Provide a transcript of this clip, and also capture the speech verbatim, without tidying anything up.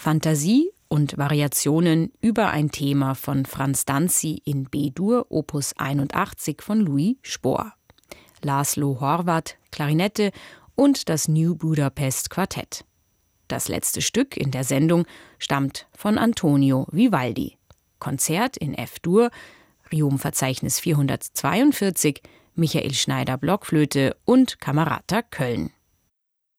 Fantasie und Variationen über ein Thema von Franz Danzi in B-Dur, Opus einundachtzig von Louis Spohr. Laszlo Horvath, Klarinette und das New Budapest Quartett. Das letzte Stück in der Sendung stammt von Antonio Vivaldi. Konzert in F-Dur, Riom-Verzeichnis vierhundertzweiundvierzig, Michael Schneider Blockflöte und Camerata Köln.